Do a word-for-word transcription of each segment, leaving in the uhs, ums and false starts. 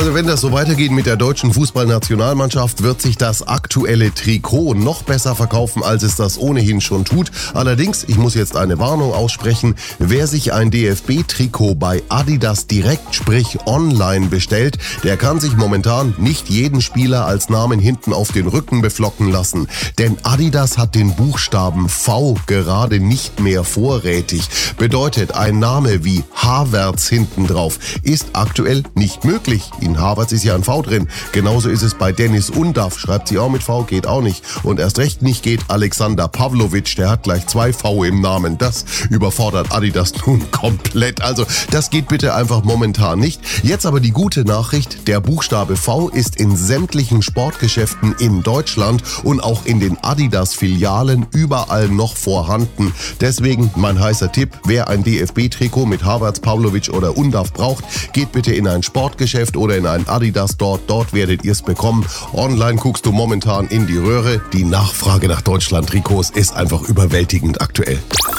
Also wenn das so weitergeht mit der deutschen Fußballnationalmannschaft, wird sich das aktuelle Trikot noch besser verkaufen, als es das ohnehin schon tut. Allerdings, ich muss jetzt eine Warnung aussprechen, wer sich ein D F B-Trikot bei Adidas direkt, sprich online bestellt, der kann sich momentan nicht jeden Spieler als Namen hinten auf den Rücken beflocken lassen. Denn Adidas hat den Buchstaben V gerade nicht mehr vorrätig. Bedeutet, ein Name wie Havertz hinten drauf ist aktuell nicht möglich. In Havertz ist ja ein V drin. Genauso ist es bei Dennis Undav. Schreibt sie auch mit V, geht auch nicht. Und erst recht nicht geht Alexander Pavlovic. Der hat gleich zwei V im Namen. Das überfordert Adidas nun komplett. Also das geht bitte einfach momentan nicht. Jetzt aber die gute Nachricht. Der Buchstabe V ist in sämtlichen Sportgeschäften in Deutschland und auch in den Adidas-Filialen überall noch vorhanden. Deswegen mein heißer Tipp, wer ein D F B-Trikot mit Havertz, Pavlovic oder Undav braucht, geht bitte in ein Sportgeschäft oder in ein Adidas dort. Dort werdet ihr es bekommen. Online guckst du momentan in die Röhre. Die Nachfrage nach Deutschland-Trikots ist einfach überwältigend aktuell.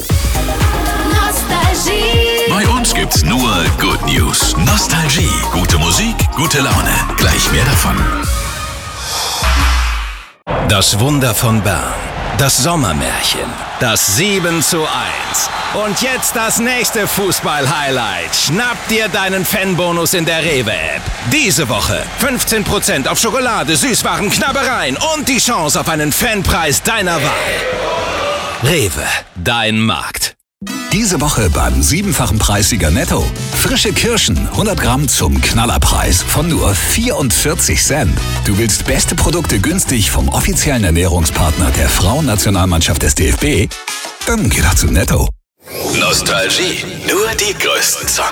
Nostalgie. Bei uns gibt's nur Good News. Nostalgie. Gute Musik, gute Laune. Gleich mehr davon. Das Wunder von Bern. Das Sommermärchen. Das sieben zu eins. Und jetzt das nächste Fußball-Highlight. Schnapp dir deinen Fanbonus in der Rewe-App. Diese Woche fünfzehn Prozent auf Schokolade, Süßwaren, Knabbereien und die Chance auf einen Fanpreis deiner Wahl. Rewe, dein Markt. Diese Woche beim siebenfachen Preissieger Netto. Frische Kirschen, hundert Gramm zum Knallerpreis von nur vierundvierzig Cent. Du willst beste Produkte günstig vom offiziellen Ernährungspartner der Frauennationalmannschaft des D F B? Dann geh doch zu Netto. Nostalgie, nur die größten Songs.